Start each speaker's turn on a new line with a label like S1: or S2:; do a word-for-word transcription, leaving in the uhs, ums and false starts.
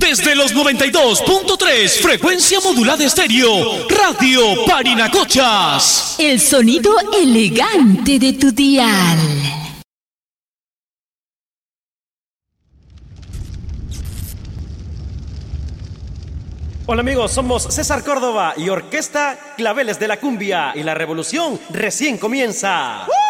S1: Desde los noventa y dos punto tres, frecuencia modulada estéreo, Radio Parinacochas.
S2: El sonido elegante de tu dial.
S3: Hola amigos, somos César Córdoba y Orquesta Claveles de la Cumbia y la revolución recién comienza. ¡Uh!